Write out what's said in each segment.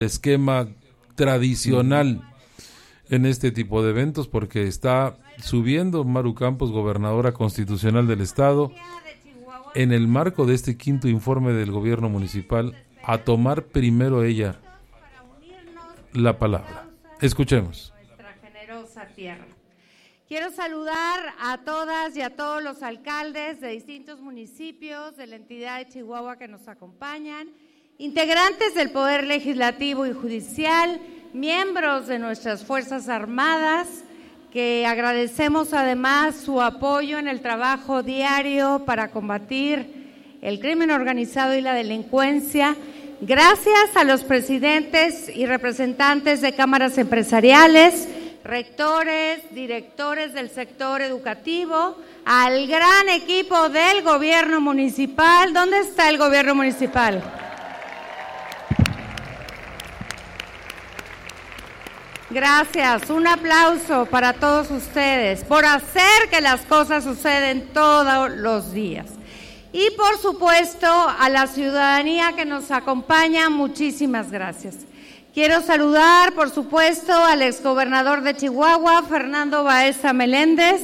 esquema tradicional en este tipo de eventos, porque está subiendo Maru Campos, gobernadora constitucional del estado, en el marco de este quinto informe del gobierno municipal, a tomar primero ella la palabra. Escuchemos. Nuestra generosa tierra. Quiero saludar a todas y a todos los alcaldes de distintos municipios de la entidad de Chihuahua que nos acompañan, integrantes del Poder Legislativo y Judicial, miembros de nuestras Fuerzas Armadas, que agradecemos además su apoyo en el trabajo diario para combatir el crimen organizado y la delincuencia. Gracias a los presidentes y representantes de cámaras empresariales, rectores, directores del sector educativo, al gran equipo del gobierno municipal. ¿Dónde está el gobierno municipal? Gracias, un aplauso para todos ustedes por hacer que las cosas suceden todos los días. Y por supuesto a la ciudadanía que nos acompaña, muchísimas gracias. Quiero saludar por supuesto al exgobernador de Chihuahua, Fernando Baeza Meléndez.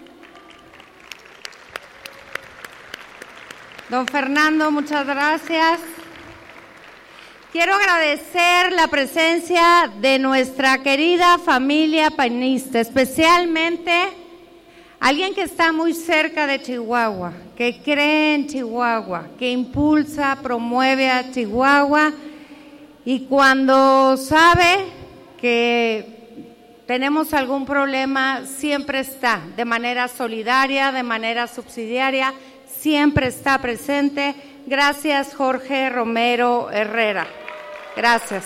Don Fernando, muchas gracias. Quiero agradecer la presencia de nuestra querida familia panista, especialmente alguien que está muy cerca de Chihuahua, que cree en Chihuahua, que impulsa, promueve a Chihuahua y cuando sabe que tenemos algún problema, siempre está, de manera solidaria, de manera subsidiaria, siempre está presente. Gracias, Jorge Romero Herrera. Gracias.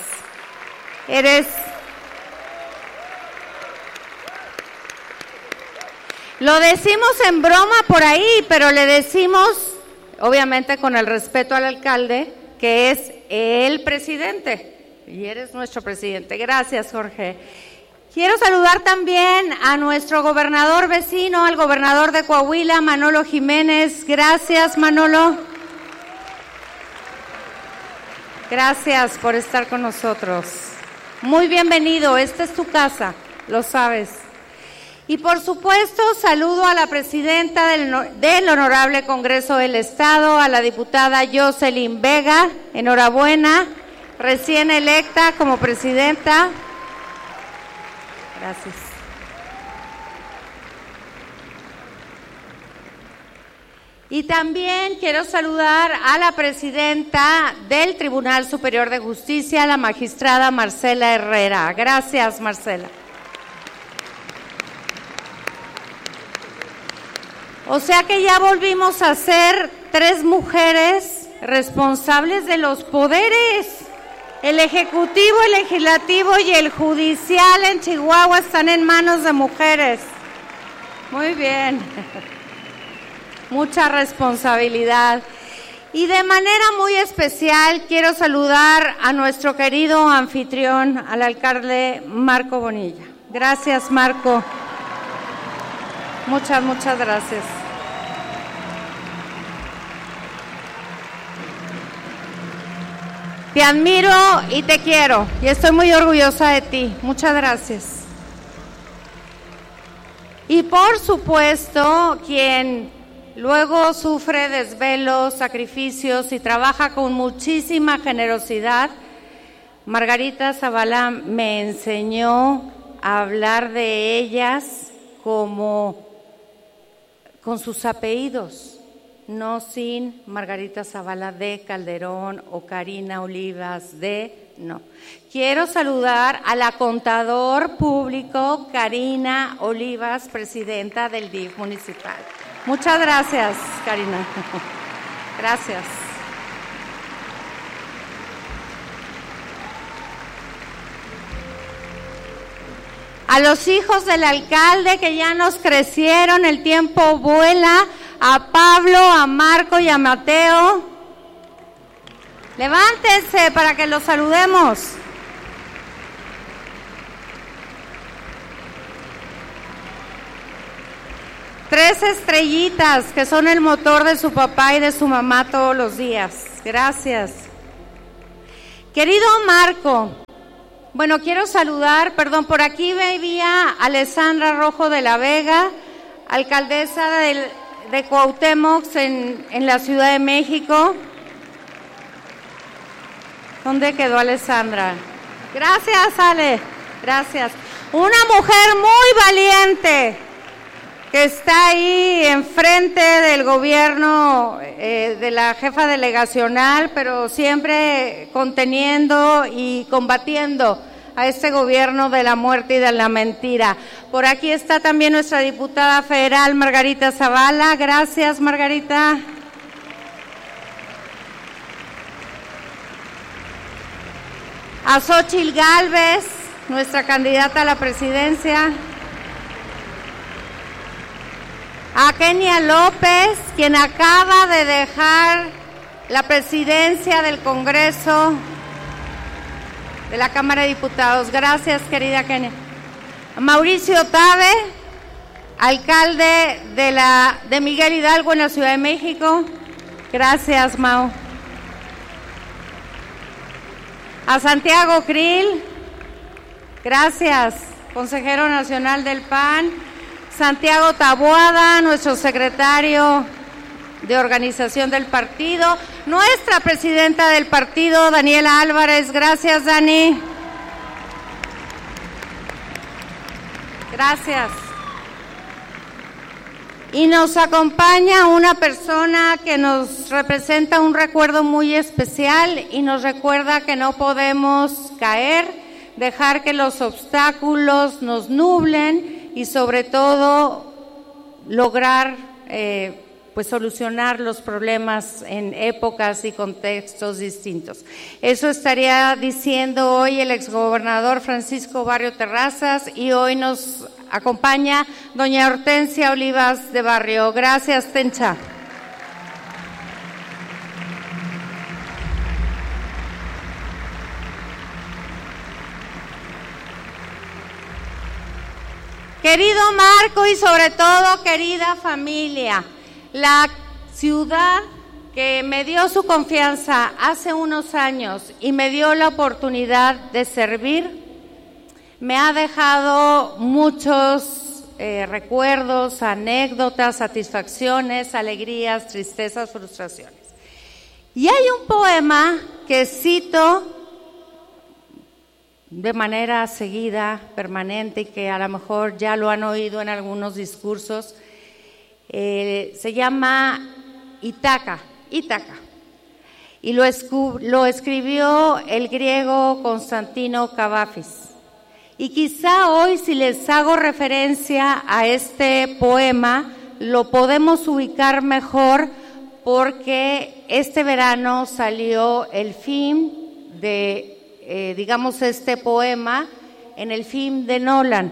Lo decimos en broma por ahí, pero le decimos, obviamente con el respeto al alcalde, que es el presidente, y eres nuestro presidente. Gracias, Jorge. Quiero saludar también a nuestro gobernador vecino, al gobernador de Coahuila, Manolo Jiménez. Gracias, Manolo. Gracias por estar con nosotros. Muy bienvenido, esta es tu casa, lo sabes. Y por supuesto, saludo a la presidenta del Honorable Congreso del Estado, a la diputada Jocelyn Vega. Enhorabuena, recién electa como presidenta. Gracias. Y también quiero saludar a la presidenta del Tribunal Superior de Justicia, la magistrada Marcela Herrera. Gracias, Marcela. O sea que ya volvimos a ser 3 mujeres responsables de los poderes. El ejecutivo, el legislativo y el judicial en Chihuahua están en manos de mujeres. Muy bien. Mucha responsabilidad. Y de manera muy especial quiero saludar a nuestro querido anfitrión, al alcalde Marco Bonilla. Gracias, Marco. Muchas gracias. Te admiro y te quiero y estoy muy orgullosa de ti. Muchas gracias. Y por supuesto, quien luego sufre desvelos, sacrificios y trabaja con muchísima generosidad, Margarita Zavala me enseñó a hablar de ellas como con sus apellidos, no sin Margarita Zavala de Calderón o Karina Olivas de... No. Quiero saludar a la contador público Karina Olivas, presidenta del DIF municipal. Muchas gracias, Karina. Gracias. A los hijos del alcalde que ya nos crecieron, el tiempo vuela, a Pablo, a Marco y a Mateo. Levántense para que los saludemos. Tres estrellitas que son el motor de su papá y de su mamá todos los días. Gracias. Querido Marco, bueno, quiero saludar, por aquí veía a Alessandra Rojo de la Vega, alcaldesa de Cuauhtémoc en la Ciudad de México. ¿Dónde quedó Alessandra? Gracias, Ale, gracias. Una mujer muy valiente que está ahí enfrente del gobierno, de la jefa delegacional, pero siempre conteniendo y combatiendo a este gobierno de la muerte y de la mentira. Por aquí está también nuestra diputada federal, Margarita Zavala. Gracias, Margarita. A Xóchitl Gálvez, nuestra candidata a la presidencia. A Kenia López, quien acaba de dejar la presidencia del Congreso de la Cámara de Diputados. Gracias, querida Kenia. A Mauricio Tabe, alcalde de Miguel Hidalgo en la Ciudad de México. Gracias, Mau. A Santiago Krill, gracias, consejero nacional del PAN. Santiago Taboada, nuestro secretario de organización del partido. Nuestra presidenta del partido, Daniela Álvarez. Gracias, Dani. Gracias. Y nos acompaña una persona que nos representa un recuerdo muy especial y nos recuerda que no podemos caer, dejar que los obstáculos nos nublen y sobre todo lograr solucionar los problemas en épocas y contextos distintos. Eso estaría diciendo hoy el exgobernador Francisco Barrio Terrazas y hoy nos acompaña doña Hortensia Olivas de Barrio. Gracias, Tencha. Querido Marco y sobre todo querida familia, la ciudad que me dio su confianza hace unos años y me dio la oportunidad de servir, me ha dejado muchos recuerdos, anécdotas, satisfacciones, alegrías, tristezas, frustraciones. Y hay un poema que cito de manera seguida, permanente, y que a lo mejor ya lo han oído en algunos discursos. Se llama Ítaca, y lo escribió el griego Constantino Kavafis. Y quizá hoy, si les hago referencia a este poema, lo podemos ubicar mejor porque este verano salió el film de, este poema en el film de Nolan.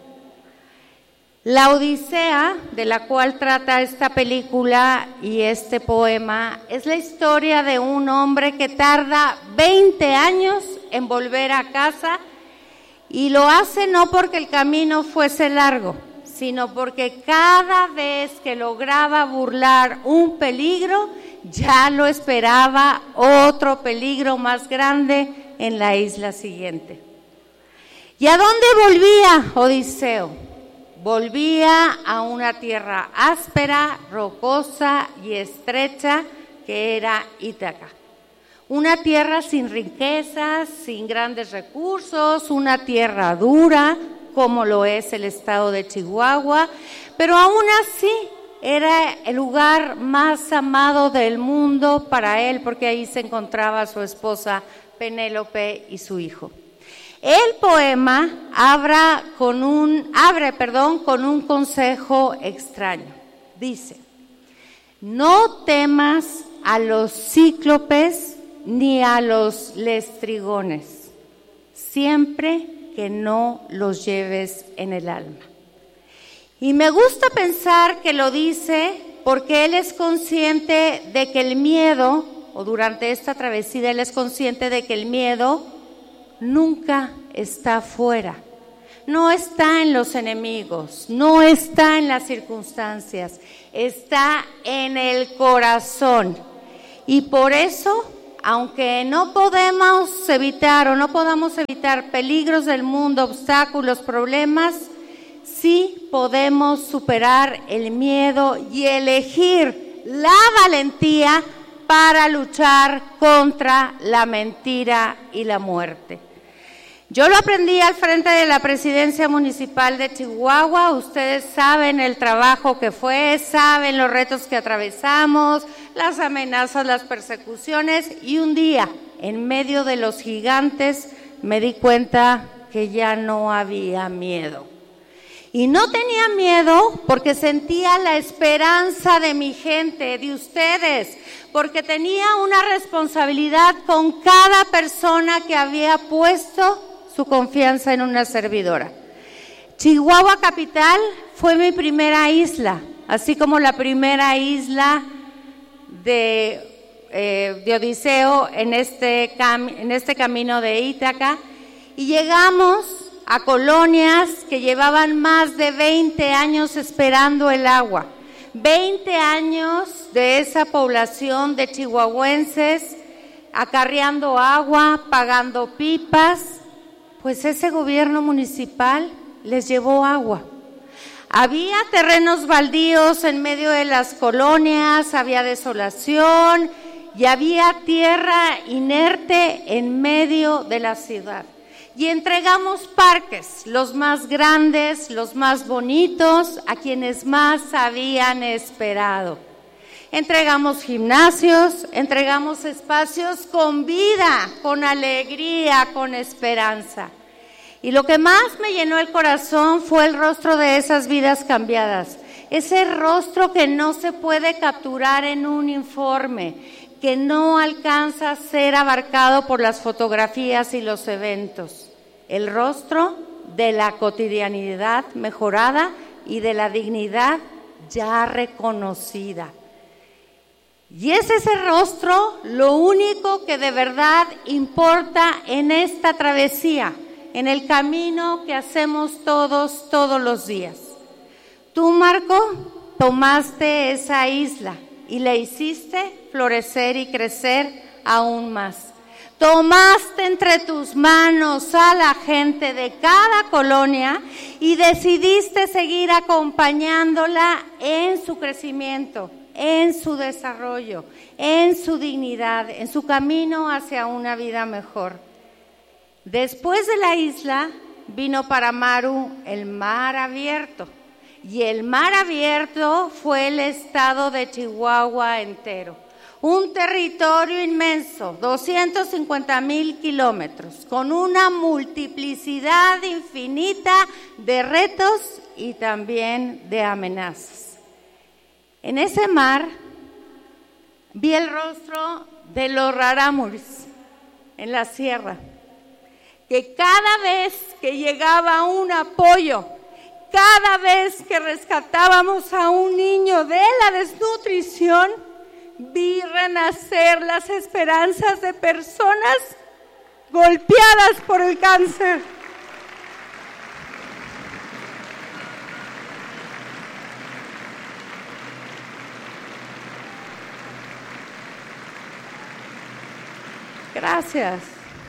La Odisea, de la cual trata esta película y este poema, es la historia de un hombre que tarda 20 años en volver a casa y lo hace no porque el camino fuese largo, sino porque cada vez que lograba burlar un peligro, ya lo esperaba otro peligro más grande en la isla siguiente. ¿Y a dónde volvía Odiseo? Volvía a una tierra áspera, rocosa y estrecha que era Ítaca. Una tierra sin riquezas, sin grandes recursos, una tierra dura, como lo es el estado de Chihuahua, pero aún así era el lugar más amado del mundo para él, porque ahí se encontraba su esposa Penélope y su hijo. El poema abre con un consejo extraño. Dice: no temas a los cíclopes ni a los lestrigones, siempre que no los lleves en el alma. Y me gusta pensar que lo dice porque él es consciente de que el miedo, o durante esta travesía él es consciente de que el miedo nunca está afuera, no está en los enemigos, no está en las circunstancias, está en el corazón. Y por eso aunque no podemos evitar peligros del mundo, obstáculos, problemas, sí podemos superar el miedo y elegir la valentía para luchar contra la mentira y la muerte. Yo lo aprendí al frente de la Presidencia Municipal de Chihuahua. Ustedes saben el trabajo que fue, saben los retos que atravesamos, las amenazas, las persecuciones, y un día, en medio de los gigantes, me di cuenta que ya no había miedo. Y no tenía miedo porque sentía la esperanza de mi gente, de ustedes, porque tenía una responsabilidad con cada persona que había puesto su confianza en una servidora. Chihuahua Capital fue mi primera isla, así como la primera isla de Odiseo en este camino de Ítaca, y llegamos a colonias que llevaban más de 20 años esperando el agua. 20 años de esa población de chihuahuenses acarreando agua, pagando pipas. Pues ese gobierno municipal les llevó agua. Había terrenos baldíos en medio de las colonias, había desolación y había tierra inerte en medio de la ciudad. Y entregamos parques, los más grandes, los más bonitos, a quienes más habían esperado. Entregamos gimnasios, entregamos espacios con vida, con alegría, con esperanza. Y lo que más me llenó el corazón fue el rostro de esas vidas cambiadas. Ese rostro que no se puede capturar en un informe, que no alcanza a ser abarcado por las fotografías y los eventos. El rostro de la cotidianidad mejorada y de la dignidad ya reconocida. Y es ese rostro lo único que de verdad importa en esta travesía, en el camino que hacemos todos los días. Tú, Marco, tomaste esa isla y la hiciste florecer y crecer aún más. Tomaste entre tus manos a la gente de cada colonia y decidiste seguir acompañándola en su crecimiento, en su desarrollo, en su dignidad, en su camino hacia una vida mejor. Después de la isla vino para Maru el mar abierto, y el mar abierto fue el estado de Chihuahua entero. Un territorio inmenso, 250,000 kilómetros, con una multiplicidad infinita de retos y también de amenazas. En ese mar vi el rostro de los rarámuris en la sierra, que cada vez que llegaba un apoyo, cada vez que rescatábamos a un niño de la desnutrición, vi renacer las esperanzas de personas golpeadas por el cáncer. Gracias.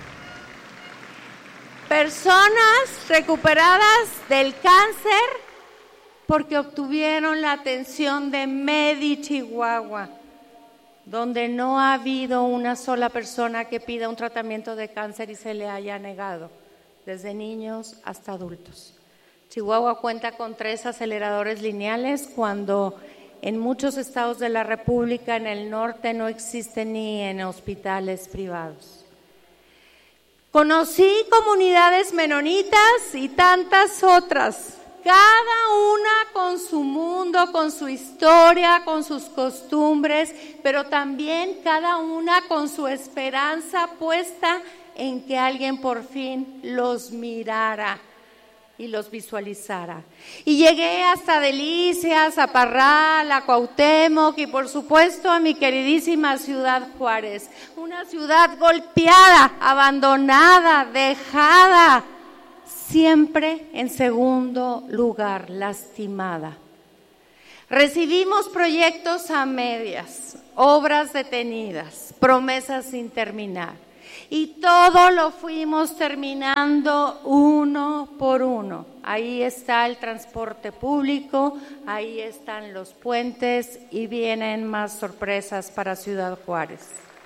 Personas recuperadas del cáncer porque obtuvieron la atención de Medi Chihuahua, donde no ha habido una sola persona que pida un tratamiento de cáncer y se le haya negado, desde niños hasta adultos. Chihuahua cuenta con 3 aceleradores lineales cuando en muchos estados de la República en el norte no existen ni en hospitales privados. Conocí comunidades menonitas y tantas otras, cada una con su mundo, con su historia, con sus costumbres, pero también cada una con su esperanza puesta en que alguien por fin los mirara y los visualizara. Y llegué hasta Delicias, a Parral, a Cuauhtémoc y por supuesto a mi queridísima ciudad Juárez, una ciudad golpeada, abandonada, dejada, siempre en segundo lugar, lastimada. Recibimos proyectos a medias, obras detenidas, promesas sin terminar. Y todo lo fuimos terminando uno por uno. Ahí está el transporte público, ahí están los puentes y vienen más sorpresas para Ciudad Juárez.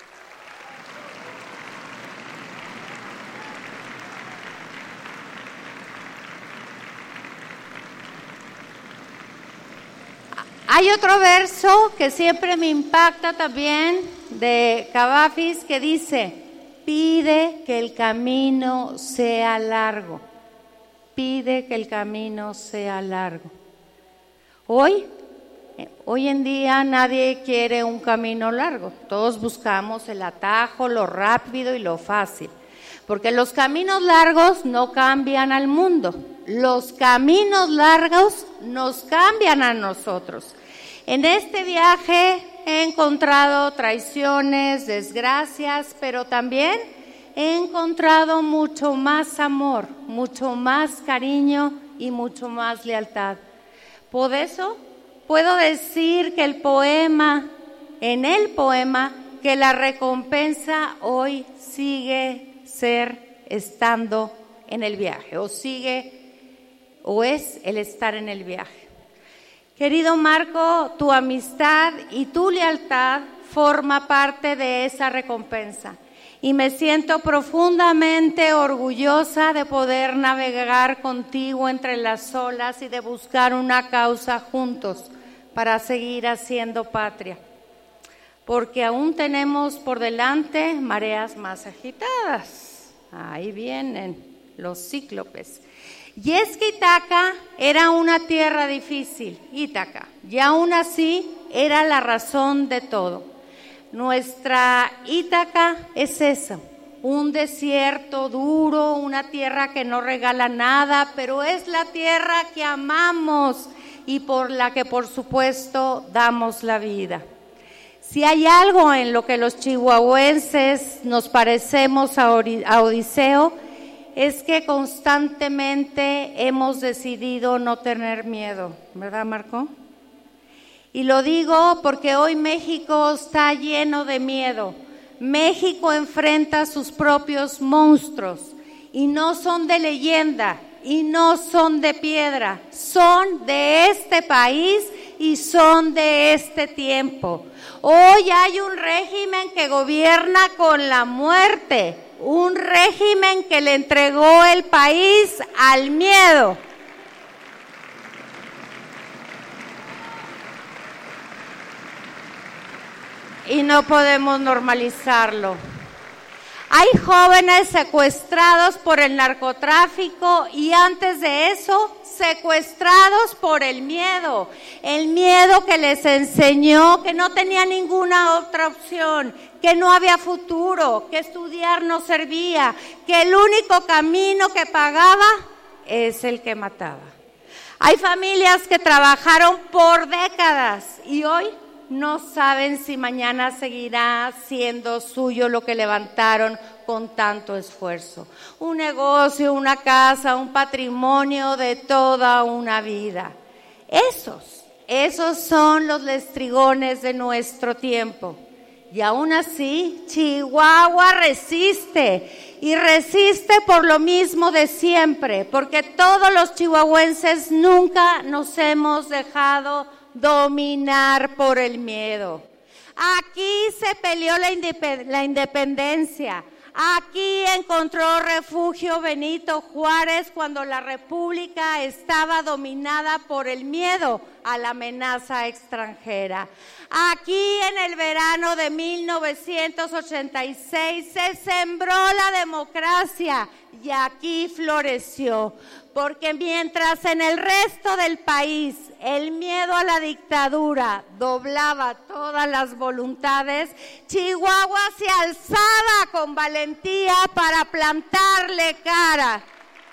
Hay otro verso que siempre me impacta también de Cavafis que dice: pide que el camino sea largo, pide que el camino sea largo. Hoy en día nadie quiere un camino largo, todos buscamos el atajo, lo rápido y lo fácil, porque los caminos largos no cambian al mundo, los caminos largos nos cambian a nosotros. En este viaje he encontrado traiciones, desgracias, pero también he encontrado mucho más amor, mucho más cariño y mucho más lealtad. Por eso puedo decir que en el poema, que la recompensa hoy sigue estando en el viaje, o es el estar en el viaje. Querido Marco, tu amistad y tu lealtad forma parte de esa recompensa y me siento profundamente orgullosa de poder navegar contigo entre las olas y de buscar una causa juntos para seguir haciendo patria, porque aún tenemos por delante mareas más agitadas. Ahí vienen los cíclopes. Y es que Ítaca era una tierra difícil, Ítaca, y aún así era la razón de todo. Nuestra Ítaca es eso, un desierto duro, una tierra que no regala nada, pero es la tierra que amamos y por la que por supuesto damos la vida. Si hay algo en lo que los chihuahuenses nos parecemos a Odiseo, es que constantemente hemos decidido no tener miedo, ¿verdad, Marco? Y lo digo porque hoy México está lleno de miedo. México enfrenta sus propios monstruos y no son de leyenda y no son de piedra, son de este país y son de este tiempo. Hoy hay un régimen que gobierna con la muerte, un régimen que le entregó el país al miedo. Y no podemos normalizarlo. Hay jóvenes secuestrados por el narcotráfico y antes de eso, secuestrados por el miedo que les enseñó que no tenía ninguna otra opción, que no había futuro, que estudiar no servía, que el único camino que pagaba es el que mataba. Hay familias que trabajaron por décadas y hoy no saben si mañana seguirá siendo suyo lo que levantaron con tanto esfuerzo. Un negocio, una casa, un patrimonio de toda una vida. Esos son los lestrigones de nuestro tiempo. Y aún así, Chihuahua resiste. Y resiste por lo mismo de siempre, porque todos los chihuahuenses nunca nos hemos dejado dominar por el miedo. Aquí se peleó la independencia. Aquí encontró refugio Benito Juárez cuando la República estaba dominada por el miedo a la amenaza extranjera. Aquí en el verano de 1986 se sembró la democracia y aquí floreció. Porque mientras en el resto del país el miedo a la dictadura doblaba todas las voluntades, Chihuahua se alzaba con valentía para plantarle cara.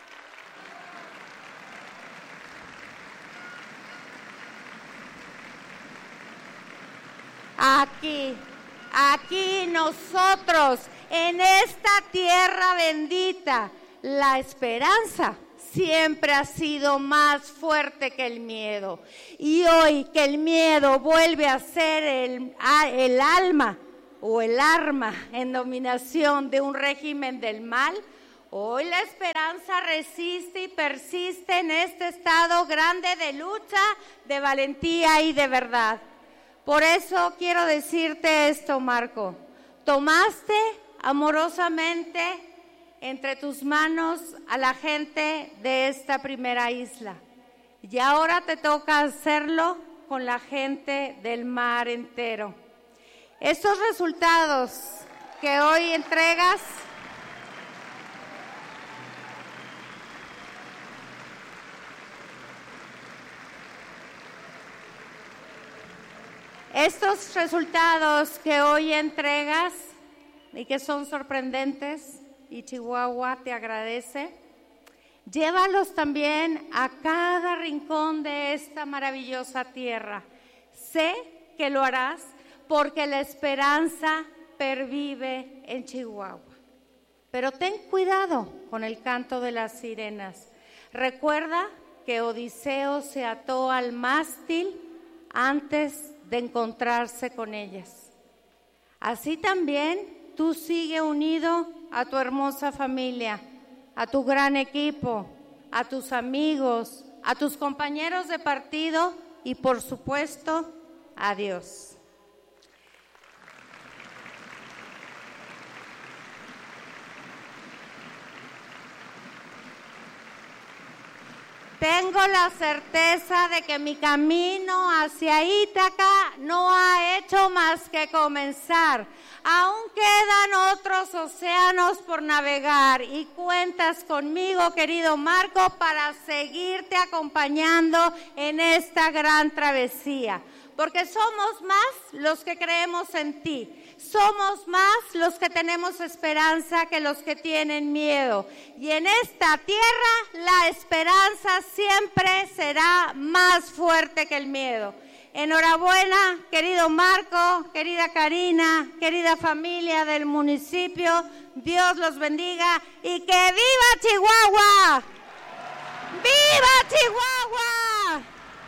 Aquí nosotros, en esta tierra bendita, la esperanza siempre ha sido más fuerte que el miedo. Y hoy que el miedo vuelve a ser el alma o el arma en dominación de un régimen del mal, hoy la esperanza resiste y persiste en este estado grande de lucha, de valentía y de verdad. Por eso quiero decirte esto, Marco. Tomaste amorosamente entre tus manos a la gente de esta primera isla. Y ahora te toca hacerlo con la gente del mar entero. Estos resultados que hoy entregas y que son sorprendentes, y Chihuahua te agradece, llévalos también a cada rincón de esta maravillosa tierra. Sé que lo harás porque la esperanza pervive en Chihuahua. Pero ten cuidado con el canto de las sirenas. Recuerda que Odiseo se ató al mástil antes de encontrarse con ellas. Así también tú sigue unido a tu hermosa familia, a tu gran equipo, a tus amigos, a tus compañeros de partido y por supuesto a Dios. Tengo la certeza de que mi camino hacia Ítaca no ha hecho más que comenzar. Aún quedan otros océanos por navegar y cuentas conmigo, querido Marco, para seguirte acompañando en esta gran travesía. Porque somos más los que creemos en ti. Somos más los que tenemos esperanza que los que tienen miedo. Y en esta tierra la esperanza siempre será más fuerte que el miedo. Enhorabuena, querido Marco, querida Karina, querida familia del municipio. Dios los bendiga y que ¡viva Chihuahua! ¡Viva Chihuahua!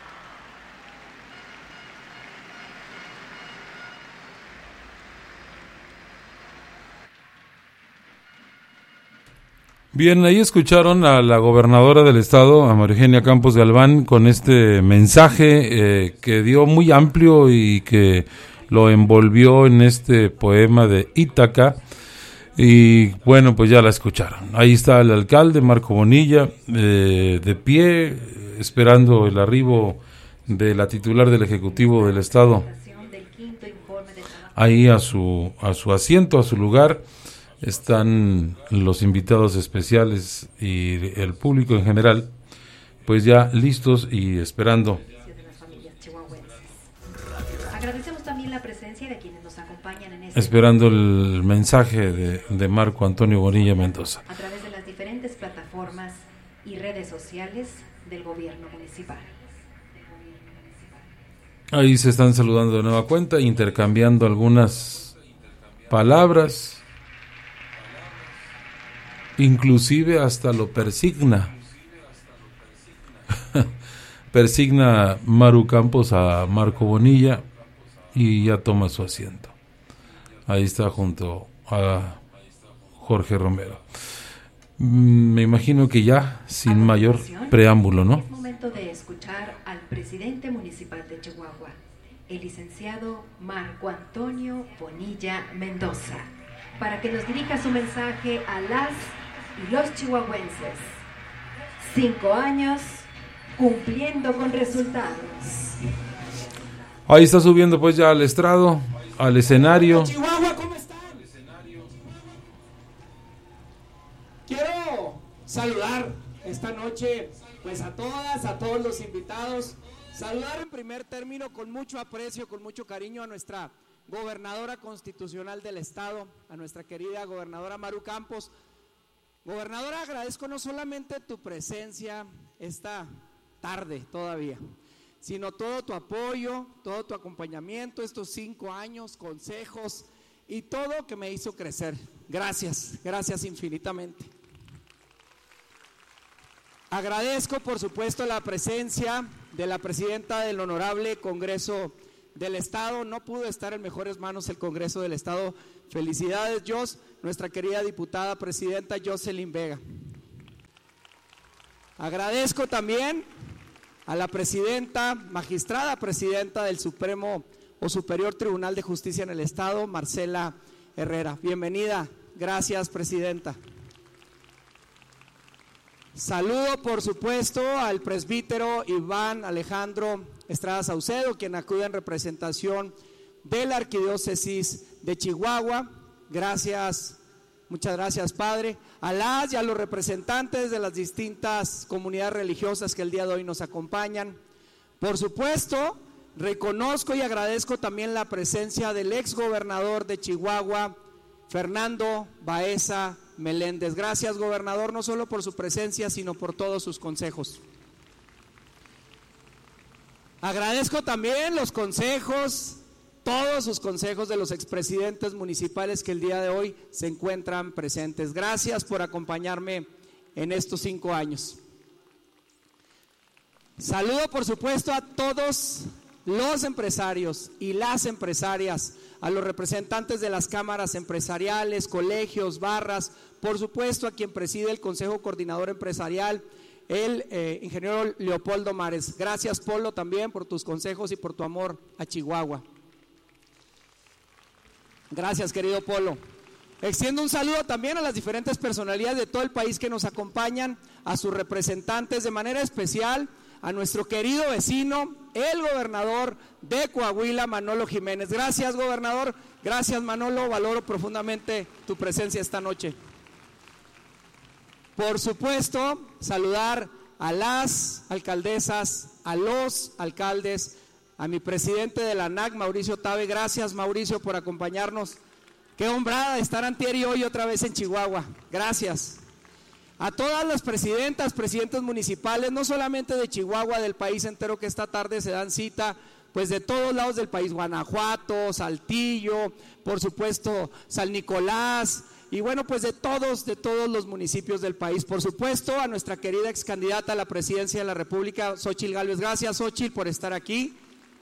Bien, ahí escucharon a la gobernadora del estado, a María Eugenia Campos Galván, con este mensaje que dio muy amplio y que lo envolvió en este poema de Ítaca. Y bueno, pues ya la escucharon. Ahí está el alcalde, Marco Bonilla, de pie, esperando el arribo de la titular del Ejecutivo del estado. Ahí a su asiento, a su lugar. Están los invitados especiales y el público en general, pues ya listos y esperando. Agradecemos también la presencia de quienes nos acompañan en esperando el mensaje de Marco Antonio Bonilla Mendoza. A través de las diferentes plataformas y redes sociales del gobierno municipal. Ahí se están saludando de nueva cuenta, intercambiando algunas palabras. Inclusive hasta lo persigna. Persigna Maru Campos a Marco Bonilla y ya toma su asiento. Ahí está junto a Jorge Romero. Me imagino que ya sin mayor preámbulo, ¿no? Es momento de escuchar al presidente municipal de Chihuahua, el licenciado Marco Antonio Bonilla Mendoza, para que nos dirija su mensaje a las y los chihuahuenses. 5 años cumpliendo con resultados. Ahí está subiendo pues ya al estrado, al escenario. Chihuahua, ¿cómo están? Quiero saludar esta noche pues a todas, a todos los invitados. Saludar en primer término con mucho aprecio, con mucho cariño a nuestra gobernadora constitucional del estado, a nuestra querida gobernadora Maru Campos. Gobernadora, agradezco no solamente tu presencia esta tarde todavía, sino todo tu apoyo, todo tu acompañamiento, estos 5 años, consejos y todo que me hizo crecer. Gracias, gracias infinitamente. Agradezco, por supuesto, la presencia de la presidenta del Honorable Congreso del Estado. No pudo estar en mejores manos el Congreso del Estado. Felicidades, Jos, nuestra querida diputada presidenta Jocelyn Vega. Agradezco también a la presidenta, magistrada presidenta del Supremo o Superior Tribunal de Justicia en el Estado, Marcela Herrera. Bienvenida, gracias, presidenta. Saludo, por supuesto, al presbítero Iván Alejandro Estrada Saucedo, quien acude en representación de la Arquidiócesis de Chihuahua. Gracias, muchas gracias, padre. A las y a los representantes de las distintas comunidades religiosas que el día de hoy nos acompañan. Por supuesto, reconozco y agradezco también la presencia del exgobernador de Chihuahua, Fernando Baeza Meléndez. Gracias, gobernador, no solo por su presencia, sino por todos sus consejos. Agradezco también los consejos, todos sus consejos de los expresidentes municipales que el día de hoy se encuentran presentes. Gracias por acompañarme en estos 5 años. Saludo, por supuesto, a todos los empresarios y las empresarias, a los representantes de las cámaras empresariales, colegios, barras, por supuesto a quien preside el Consejo Coordinador Empresarial, el ingeniero Leopoldo Mares. Gracias, Polo, también por tus consejos y por tu amor a Chihuahua. Gracias, querido Polo. Extiendo un saludo también a las diferentes personalidades de todo el país que nos acompañan, a sus representantes, de manera especial a nuestro querido vecino, el gobernador de Coahuila, Manolo Jiménez. Gracias, gobernador. Gracias, Manolo. Valoro profundamente tu presencia esta noche. Por supuesto, saludar a las alcaldesas, a los alcaldes, a mi presidente de la ANAC, Mauricio Tabe. Gracias, Mauricio, por acompañarnos. Qué honrada estar antier y hoy otra vez en Chihuahua. Gracias. A todas las presidentas, presidentes municipales, no solamente de Chihuahua, del país entero, que esta tarde se dan cita, pues de todos lados del país, Guanajuato, Saltillo, por supuesto San Nicolás, y bueno, pues de todos los municipios del país. Por supuesto, a nuestra querida ex candidata a la presidencia de la República, Xóchitl Gálvez. Gracias, Xóchitl, por estar aquí.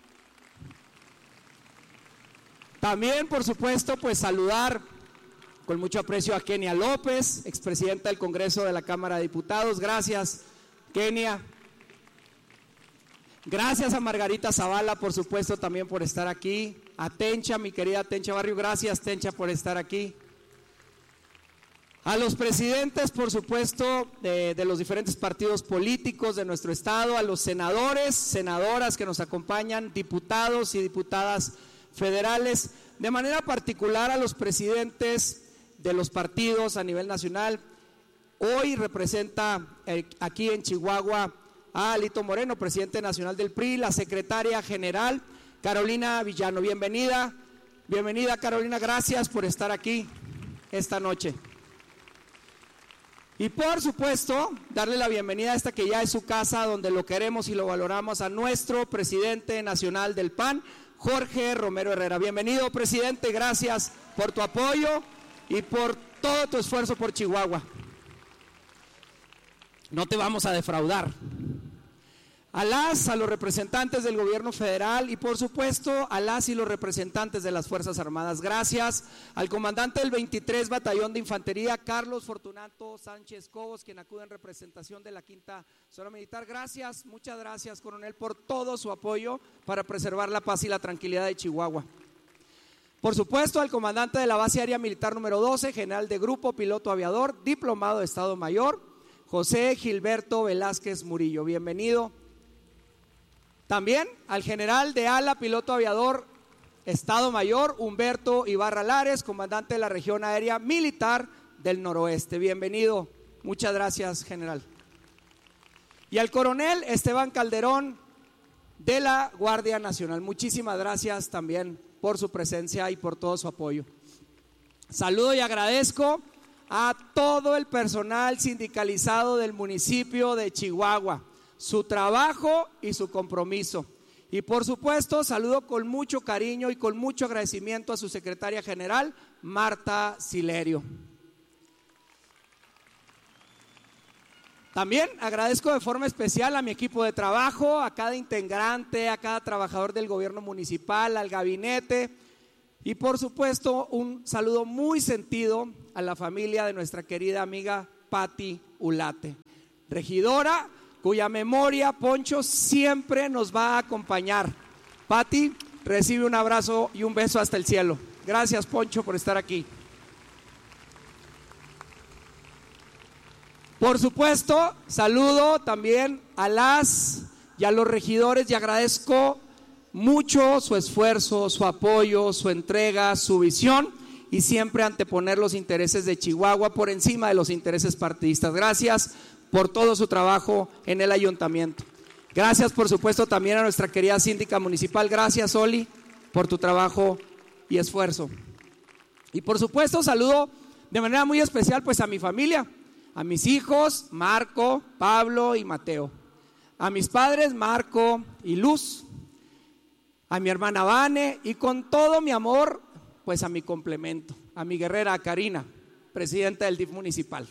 También, por supuesto, pues saludar con mucho aprecio a Kenia López, expresidenta del Congreso de la Cámara de Diputados. Gracias, Kenia. Gracias a Margarita Zavala, por supuesto, también por estar aquí. A Tencha, mi querida Tencha Barrio. Gracias, Tencha, por estar aquí. A los presidentes, por supuesto, de los diferentes partidos políticos de nuestro estado, a los senadores, senadoras que nos acompañan, diputados y diputadas federales, de manera particular a los presidentes de los partidos a nivel nacional. Hoy representa aquí en Chihuahua a Alito Moreno, presidente nacional del PRI, la secretaria general Carolina Villano. Bienvenida, bienvenida, Carolina, gracias por estar aquí esta noche. Y por supuesto, darle la bienvenida a esta que ya es su casa, donde lo queremos y lo valoramos, a nuestro presidente nacional del PAN, Jorge Romero Herrera. Bienvenido, presidente, gracias por tu apoyo y por todo tu esfuerzo por Chihuahua. No te vamos a defraudar. A los representantes del gobierno federal y por supuesto a las y los representantes de las Fuerzas Armadas. Gracias al comandante del 23 Batallón de Infantería, Carlos Fortunato Sánchez Cobos, quien acude en representación de la 5ª Zona Militar. Gracias, muchas gracias, coronel, por todo su apoyo para preservar la paz y la tranquilidad de Chihuahua. Por supuesto, al comandante de la base aérea militar número 12, general de grupo, piloto aviador, diplomado de Estado Mayor, José Gilberto Velázquez Murillo. Bienvenido. También al general de ala, piloto aviador, Estado Mayor, Humberto Ibarra Lares, comandante de la región aérea militar del noroeste. Bienvenido, muchas gracias, general. Y al coronel Esteban Calderón de la Guardia Nacional. Muchísimas gracias también por su presencia y por todo su apoyo. Saludo y agradezco a todo el personal sindicalizado del municipio de Chihuahua, su trabajo y su compromiso. Y por supuesto, saludo con mucho cariño y con mucho agradecimiento a su secretaria general, Marta Silerio. También agradezco de forma especial a mi equipo de trabajo, a cada integrante, a cada trabajador del gobierno municipal, al gabinete y por supuesto un saludo muy sentido a la familia de nuestra querida amiga Pati Ulate, regidora cuya memoria, Poncho, siempre nos va a acompañar. Pati, recibe un abrazo y un beso hasta el cielo. Gracias, Poncho, por estar aquí. Por supuesto, saludo también a las y a los regidores y agradezco mucho su esfuerzo, su apoyo, su entrega, su visión y siempre anteponer los intereses de Chihuahua por encima de los intereses partidistas. Gracias por todo su trabajo en el ayuntamiento. Gracias, por supuesto, también a nuestra querida síndica municipal. Gracias, Oli, por tu trabajo y esfuerzo. Y por supuesto, saludo de manera muy especial pues a mi familia. A mis hijos, Marco, Pablo y Mateo. A mis padres, Marco y Luz. A mi hermana Vane y con todo mi amor, pues a mi complemento, a mi guerrera Karina, presidenta del DIF municipal.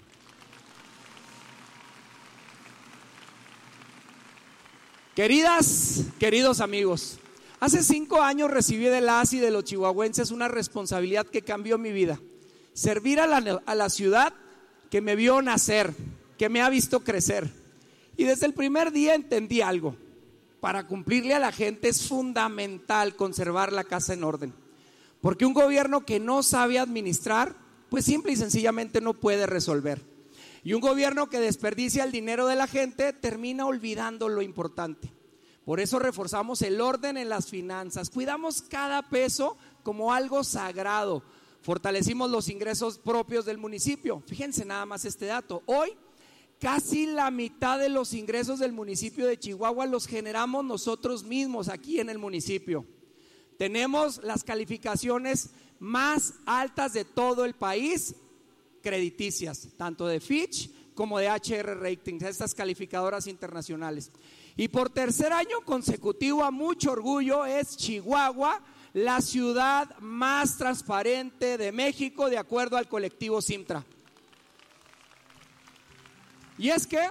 Queridos amigos, hace 5 años recibí de las y de los chihuahuenses una responsabilidad que cambió mi vida. Servir a la ciudad que me vio nacer, que me ha visto crecer. Y desde el primer día entendí algo: para cumplirle a la gente es fundamental conservar la casa en orden, porque un gobierno que no sabe administrar, pues simple y sencillamente no puede resolver. Y un gobierno que desperdicia el dinero de la gente termina olvidando lo importante. Por eso reforzamos el orden en las finanzas, cuidamos cada peso como algo sagrado. Fortalecimos los ingresos propios del municipio. Fíjense nada más este dato. Hoy, casi la mitad de los ingresos del municipio de Chihuahua los generamos nosotros mismos aquí en el municipio. Tenemos las calificaciones más altas de todo el país, crediticias, tanto de Fitch como de HR Ratings, estas calificadoras internacionales. Y por tercer año consecutivo, a mucho orgullo, es Chihuahua la ciudad más transparente de México, de acuerdo al colectivo Simtra. Y es que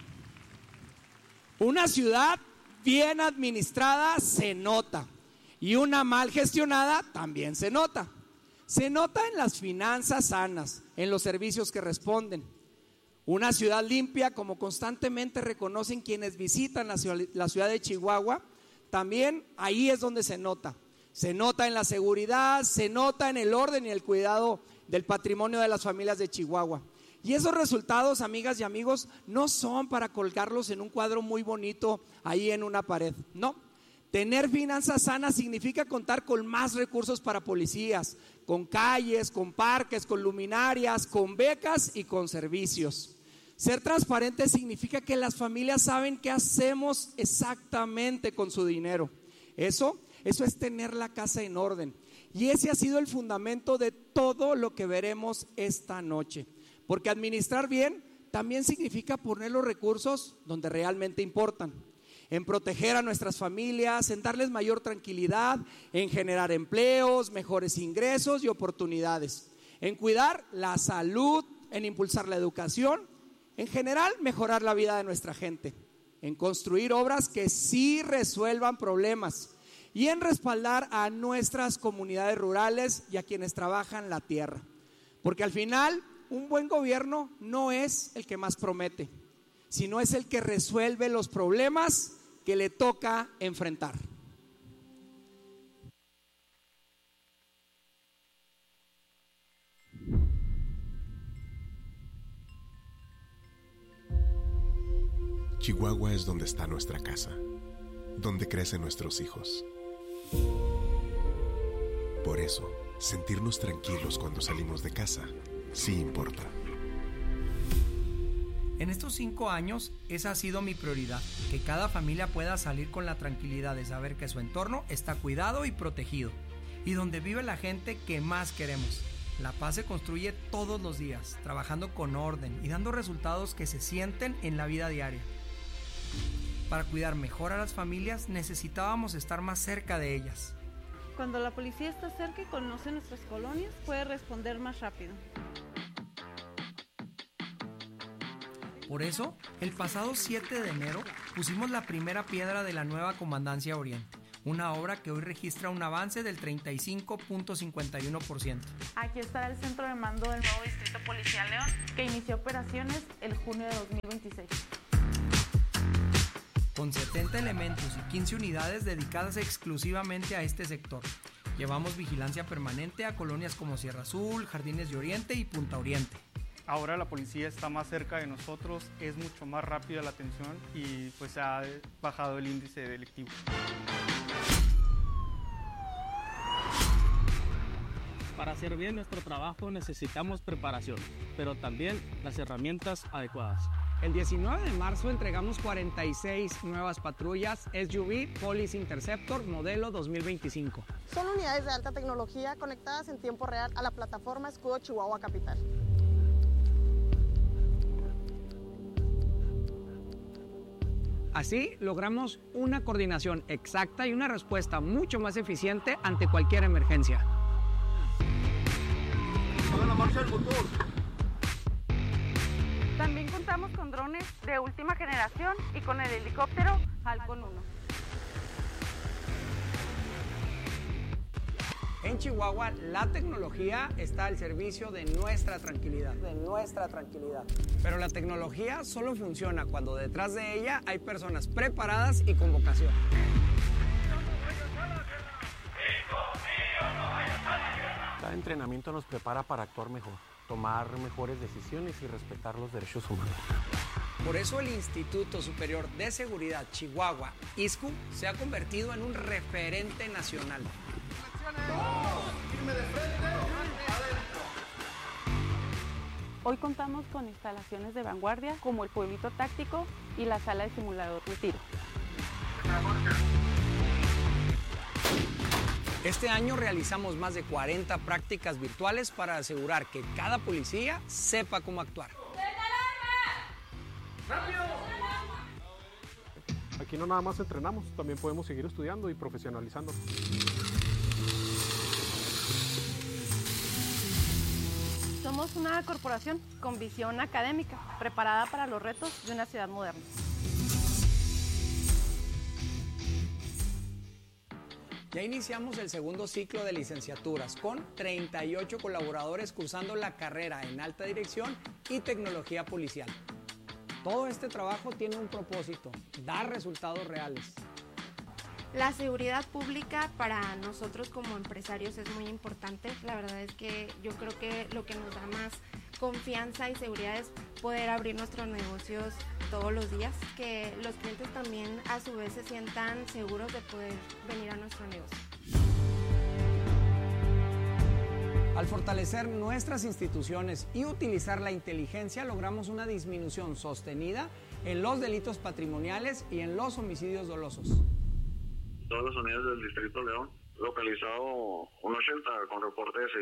una ciudad bien administrada se nota, y una mal gestionada también se nota. Se nota en las finanzas sanas, en los servicios que responden. Una ciudad limpia, como constantemente reconocen quienes visitan la ciudad de Chihuahua, también ahí es donde se nota. Se nota en la seguridad, se nota en el orden y el cuidado del patrimonio de las familias de Chihuahua. Y esos resultados, amigas y amigos, no son para colgarlos en un cuadro muy bonito ahí en una pared, no. Tener finanzas sanas significa contar con más recursos para policías, con calles, con parques, con luminarias, con becas y con servicios. Ser transparente significa que las familias saben qué hacemos exactamente con su dinero. Eso es tener la casa en orden. Y ese ha sido el fundamento de todo lo que veremos esta noche. Porque administrar bien también significa poner los recursos donde realmente importan. En proteger a nuestras familias, en darles mayor tranquilidad, en generar empleos, mejores ingresos y oportunidades. En cuidar la salud, en impulsar la educación, en general mejorar la vida de nuestra gente. En construir obras que sí resuelvan problemas. Y en respaldar a nuestras comunidades rurales y a quienes trabajan la tierra. Porque al final, un buen gobierno no es el que más promete, sino es el que resuelve los problemas que le toca enfrentar. Chihuahua es donde está nuestra casa, donde crecen nuestros hijos. Por eso, sentirnos tranquilos cuando salimos de casa sí importa. En estos 5 años, esa ha sido mi prioridad, que cada familia pueda salir con la tranquilidad de saber que su entorno está cuidado y protegido, y donde vive la gente que más queremos. La paz se construye todos los días, trabajando con orden y dando resultados que se sienten en la vida diaria. Para cuidar mejor a las familias, necesitábamos estar más cerca de ellas. Cuando la policía está cerca y conoce nuestras colonias, puede responder más rápido. Por eso, el pasado 7 de enero pusimos la primera piedra de la nueva Comandancia Oriente, una obra que hoy registra un avance del 35.51%. Aquí estará el centro de mando del nuevo Distrito Policial León, que inició operaciones el junio de 2026. Con 70 elementos y 15 unidades dedicadas exclusivamente a este sector. Llevamos vigilancia permanente a colonias como Sierra Azul, Jardines de Oriente y Punta Oriente. Ahora la policía está más cerca de nosotros, es mucho más rápida la atención y pues ha bajado el índice delictivo. Para hacer bien nuestro trabajo necesitamos preparación, pero también las herramientas adecuadas. El 19 de marzo entregamos 46 nuevas patrullas SUV Police Interceptor modelo 2025. Son unidades de alta tecnología conectadas en tiempo real a la plataforma Escudo Chihuahua Capital. Así logramos una coordinación exacta y una respuesta mucho más eficiente ante cualquier emergencia. También contamos con drones de última generación y con el helicóptero Halcon 1. En Chihuahua, la tecnología está al servicio de nuestra tranquilidad. Pero la tecnología solo funciona cuando detrás de ella hay personas preparadas y con vocación. Cada entrenamiento nos prepara para actuar mejor, tomar mejores decisiones y respetar los derechos humanos. Por eso el Instituto Superior de Seguridad Chihuahua, ISCU, se ha convertido en un referente nacional. Hoy contamos con instalaciones de vanguardia como el pueblito táctico y la sala de simulador de tiro. Este año realizamos más de 40 prácticas virtuales para asegurar que cada policía sepa cómo actuar. Aquí no nada más entrenamos, también podemos seguir estudiando y profesionalizando. Somos una corporación con visión académica, preparada para los retos de una ciudad moderna. Ya iniciamos el segundo ciclo de licenciaturas con 38 colaboradores cursando la carrera en alta dirección y tecnología policial. Todo este trabajo tiene un propósito, dar resultados reales. La seguridad pública para nosotros como empresarios es muy importante. La verdad es que yo creo que lo que nos da más confianza y seguridad es poder abrir nuestros negocios todos los días, que los clientes también a su vez se sientan seguros de poder venir a nuestro negocio. Al fortalecer nuestras instituciones y utilizar la inteligencia, logramos una disminución sostenida en los delitos patrimoniales y en los homicidios dolosos. Todas las unidades del Distrito León, localizado 180 con reporte de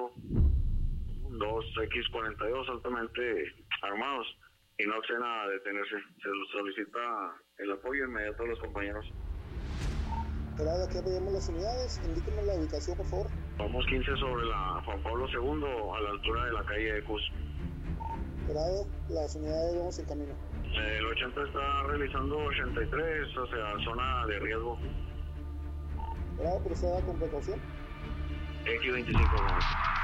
642X42 altamente armados y no acceden a detenerse. Se solicita el apoyo inmediato de los compañeros. Esperada, aquí apoyamos las unidades, indíquenos la ubicación por favor. Vamos 15 sobre la Juan Pablo II a la altura de la calle de Cus. Esperado, las unidades vamos en camino. El 80 está realizando 83, o sea, zona de riesgo. Esperado, proceda con precaución. X25.